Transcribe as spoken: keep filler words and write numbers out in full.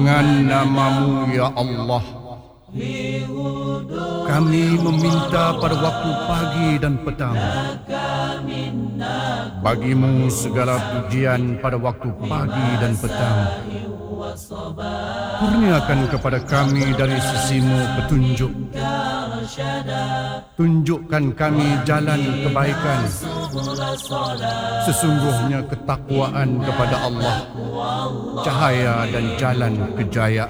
Dengan namamu ya Allah, kami meminta pada waktu pagi dan petang. Bagimu segala pujian pada waktu pagi dan petang. Kurniakan kepada kami dari sisimu petunjuk. Tunjukkan kami jalan kebaikan. Sesungguhnya ketakwaan kepada Allah cahaya dan jalan kejayaan.